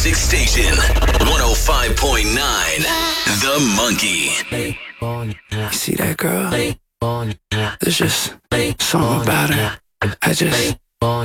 Six Station 105.9 The Monkey. You see that girl? There's just something about her. I just